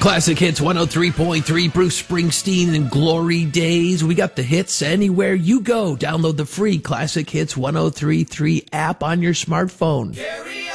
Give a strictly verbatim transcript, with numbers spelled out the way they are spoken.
Classic Hits one oh three point three, Bruce Springsteen and Glory Days. We got the hits anywhere you go. Download the free Classic Hits one oh three point three app on your smartphone.